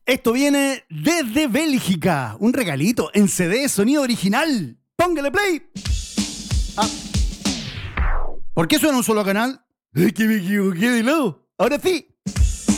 Esto viene desde Bélgica. Un regalito en CD, sonido original. Póngale play. Ah. ¿Por qué suena un solo canal? Es que me equivoqué de lado. Ahora sí.